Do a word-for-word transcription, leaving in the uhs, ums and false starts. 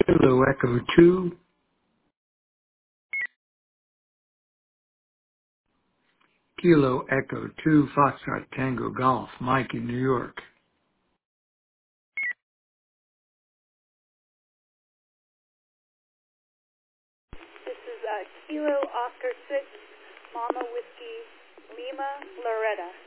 Kilo Echo two, Kilo Echo two, Foxtrot Tango Golf, Mike in New York. This is uh, Kilo Oscar six, Mama Whiskey, Lima, Loretta.